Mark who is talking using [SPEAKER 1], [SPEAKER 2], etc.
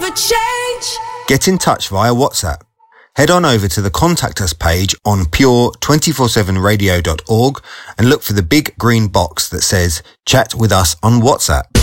[SPEAKER 1] gonna change.
[SPEAKER 2] Get in touch via WhatsApp. Head on over to the Contact Us page on pure247radio.org and look for the big green box that says Chat with us on WhatsApp.